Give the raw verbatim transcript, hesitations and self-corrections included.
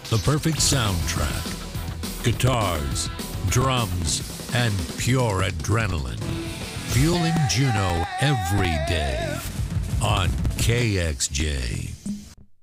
The perfect soundtrack. Guitars, drums, and pure adrenaline. Fueling Juneau every day on K X J.